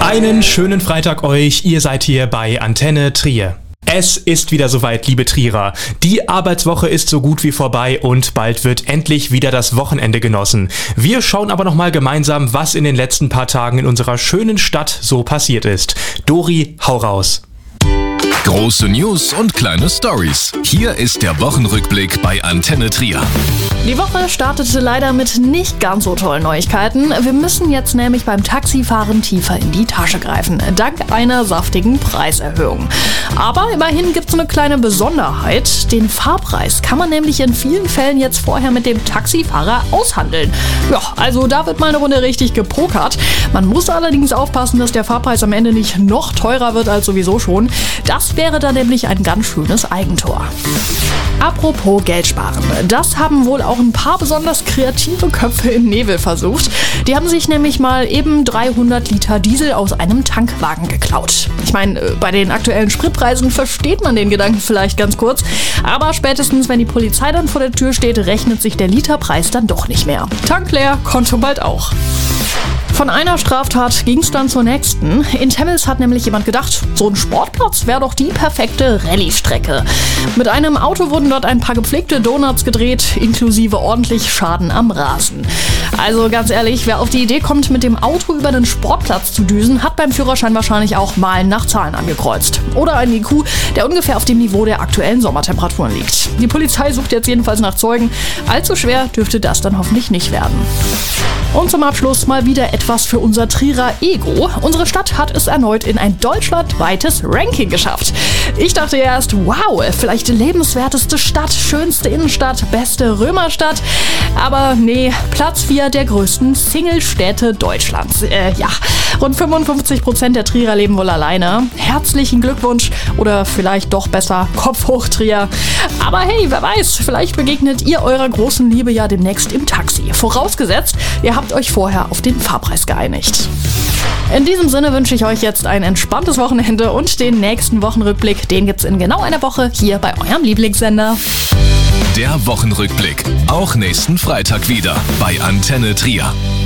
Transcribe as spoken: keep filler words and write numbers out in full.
Einen schönen Freitag euch, ihr seid hier bei Antenne Trier. Es ist wieder soweit, liebe Trierer. Die Arbeitswoche ist so gut wie vorbei und bald wird endlich wieder das Wochenende genossen. Wir schauen aber nochmal gemeinsam, was in den letzten paar Tagen in unserer schönen Stadt so passiert ist. Dori, hau raus. Große News und kleine Stories. Hier ist der Wochenrückblick bei Antenne Trier. Die Woche startete leider mit nicht ganz so tollen Neuigkeiten. Wir müssen jetzt nämlich beim Taxifahren tiefer in die Tasche greifen, dank einer saftigen Preiserhöhung. Aber immerhin gibt es eine kleine Besonderheit. Den Fahrpreis kann man nämlich in vielen Fällen jetzt vorher mit dem Taxifahrer aushandeln. Ja, also da wird mal eine Runde richtig gepokert. Man muss allerdings aufpassen, dass der Fahrpreis am Ende nicht noch teurer wird als sowieso schon. Das wäre dann nämlich ein ganz schönes Eigentor. Apropos Geld sparen. Das haben wohl auch ein paar besonders kreative Köpfe im Nebel versucht. Die haben sich nämlich mal eben dreihundert Liter Diesel aus einem Tankwagen geklaut. Ich meine, bei den aktuellen Spritpreisen versteht man den Gedanken vielleicht ganz kurz. Aber spätestens, wenn die Polizei dann vor der Tür steht, rechnet sich der Literpreis dann doch nicht mehr. Tank leer, Konto bald auch. Von einer Straftat ging es dann zur nächsten. In Temmels hat nämlich jemand gedacht, so ein Sportplatz wäre doch die perfekte Rallye-Strecke. Mit einem Auto wurden dort ein paar gepflegte Donuts gedreht, inklusive ordentlich Schaden am Rasen. Also ganz ehrlich, wer auf die Idee kommt, mit dem Auto über den Sportplatz zu düsen, hat beim Führerschein wahrscheinlich auch Malen nach Zahlen angekreuzt. Oder einen I Q, der ungefähr auf dem Niveau der aktuellen Sommertemperaturen liegt. Die Polizei sucht jetzt jedenfalls nach Zeugen. Allzu schwer dürfte das dann hoffentlich nicht werden. Und zum Abschluss mal wieder etwas für unser Trierer Ego. Unsere Stadt hat es erneut in ein deutschlandweites Ranking geschafft. Ich dachte erst, wow, vielleicht lebenswerteste Stadt, schönste Innenstadt, beste Römerstadt. Aber nee, Platz vier der größten Single-Städte Deutschlands. Äh, ja, rund fünfundfünfzig Prozent der Trierer leben wohl alleine. Herzlichen Glückwunsch oder vielleicht doch besser Kopf hoch, Trier. Aber hey, wer weiß, vielleicht begegnet ihr eurer großen Liebe ja demnächst im Taxi. Vorausgesetzt, ihr habt euch vorher auf den Fahrpreis geeinigt. In diesem Sinne wünsche ich euch jetzt ein entspanntes Wochenende und den nächsten Wochenrückblick, den gibt's in genau einer Woche hier bei eurem Lieblingssender. Der Wochenrückblick, auch nächsten Freitag wieder bei Antenne Trier.